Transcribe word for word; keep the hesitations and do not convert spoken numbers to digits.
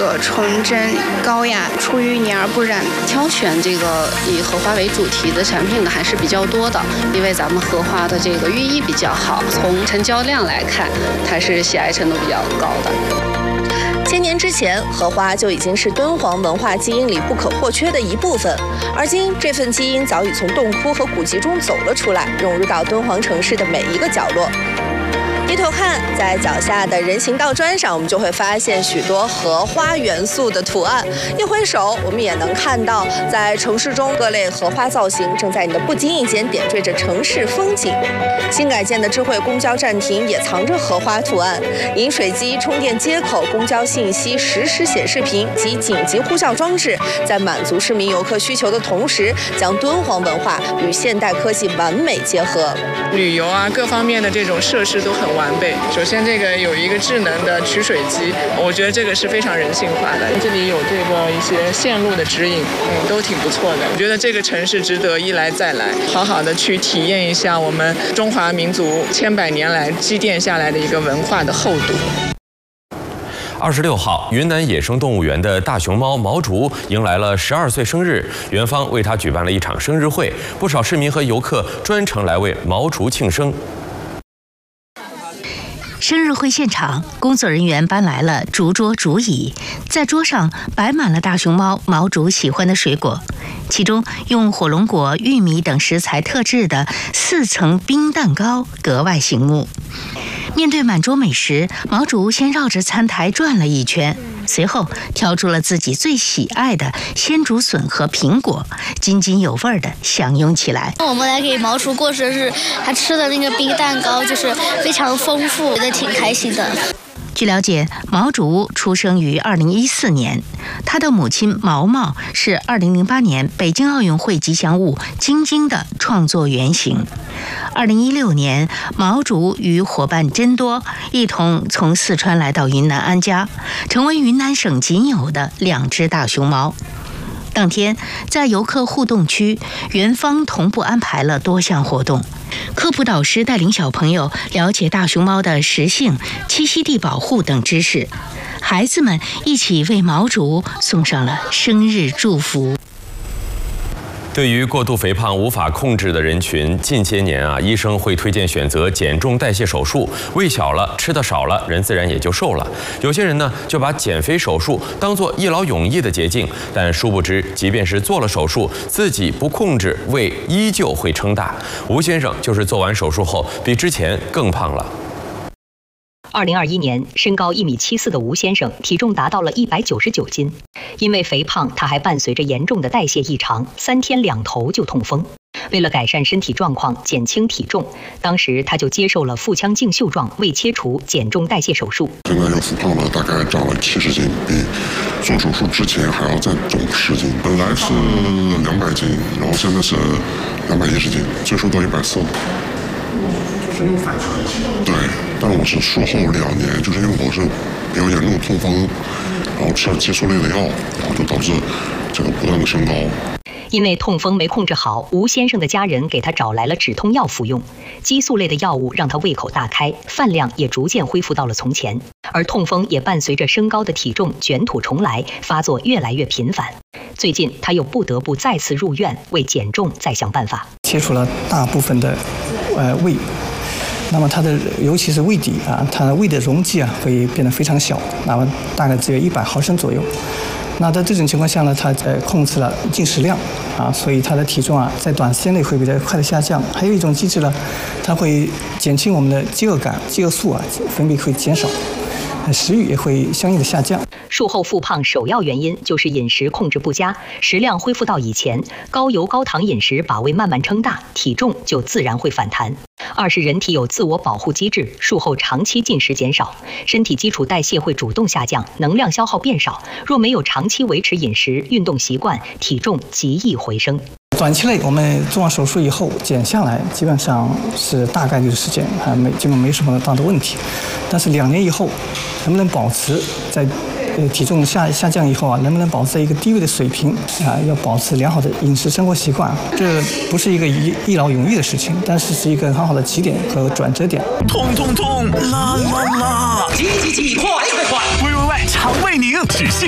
个纯真高雅、出淤泥而不染。挑选这个以荷花为主题的产品呢还是比较多的，因为咱们荷花的这个寓意比较好，从成交量来看，它是喜爱程度比较高的。 千年之前，荷花就已经是敦煌文化基因里不可或缺的一部分，而今这份基因早已从洞窟和古籍中走了出来，融入到敦煌城市的每一个角落。低头看，在脚下的人行道砖上，我们就会发现许多荷花元素的图案。一挥手，我们也能看到，在城市中各类荷花造型正在你的不经意间点缀着城市风景。新改建的智慧公交站亭也藏着荷花图案，饮水机、充电接口、公交信息实时显示屏及紧急呼叫装置，在满足市民游客需求的同时，将敦煌文化与现代科技完美结合。 旅游啊，各方面的这种设施都很完备。首先，这个有一个智能的取水机，我觉得这个是非常人性化的。这里有这个一些线路的指引，嗯，都挺不错的。我觉得这个城市值得一来再来，好好的去体验一下我们中华民族千百年来积淀下来的一个文化的厚度。 二十六号，云南野生动物园的大熊猫毛竹迎来了十二岁生日，园方为它举办了一场生日会，不少市民和游客专程来为毛竹庆生。 生日会现场，工作人员搬来了竹桌竹椅，在桌上摆满了大熊猫毛竹喜欢的水果，其中用火龙果、玉米等食材特制的四层冰蛋糕格外醒目。面对满桌美食，毛竹先绕着餐台转了一圈，随后挑出了自己最喜爱的鲜竹笋和苹果，津津有味地享用起来。 我们来给毛竹过生日，他吃的那个冰蛋糕就是非常丰富，觉得挺开心的。 据了解，毛竹出生于二零一四年，他的母亲毛毛是二零零八年北京奥运会吉祥物晶晶的创作原型。二零一六年，毛竹与伙伴真多一同从四川来到云南安家，成为云南省仅有的两只大熊猫。当天，在游客互动区，园方同步安排了多项活动。科普导师带领小朋友了解大熊猫的食性、栖息地保护等知识，孩子们一起为毛竹送上了生日祝福。 对于过度肥胖无法控制的人群，近些年啊，医生会推荐选择减重代谢手术。胃小了，吃得少了，人自然也就瘦了。有些人呢，就把减肥手术当作一劳永逸的捷径，但殊不知，即便是做了手术，自己不控制，胃依旧会撑大。吴先生就是做完手术后，比之前更胖了。 二零二一年，身高一米七四的吴先生体重达到了一百九十九斤。因为肥胖，他还伴随着严重的代谢异常，三天两头就痛风。为了改善身体状况，减轻体重，当时他就接受了腹腔镜袖状胃切除减重代谢手术。 现在又复胖了，大概长了七十斤，比做手术之前还要再重十斤。本来是两百斤，然后现在是两百一十斤，接受到一百四了。就是又反弹。对，但我是术后两年，就是因为我是比较严重的痛风，然后吃了激素类的药，然后就导致这个不断的升高。 因为痛风没控制好，吴先生的家人给他找来了止痛药服用，激素类的药物让他胃口大开，饭量也逐渐恢复到了从前，而痛风也伴随着升高的体重卷土重来，发作越来越频繁。最近他又不得不再次入院，为减重再想办法。 切除了大部分的呃胃，那么它的尤其是胃底啊，它的胃的容积啊会变得非常小，那么大概只有一百毫升左右。那在这种情况下呢，它呃控制了进食量啊，所以它的体重啊在短时间内会比较快的下降。还有一种机制呢，它会减轻我们的饥饿感，饥饿素啊分泌会减少，食欲也会相应的下降。 术后复胖首要原因就是饮食控制不佳，食量恢复到以前，高油高糖饮食把胃慢慢撑大，体重就自然会反弹。二是人体有自我保护机制，术后长期进食减少，身体基础代谢会主动下降，能量消耗变少。若没有长期维持饮食、运动习惯，体重极易回升。 短期内我们做完手术以后减下来，基本上是大概率的事件，还没基本没什么大的问题。但是两年以后，能不能保持在呃体重下下降以后啊，能不能保持在一个低位的水平啊？要保持良好的饮食生活习惯，这不是一个一一劳永逸的事情，但是是一个很好的起点和转折点。 痛痛痛，啦啦啦！急急急，快快快！喂喂喂，肠胃宁止泻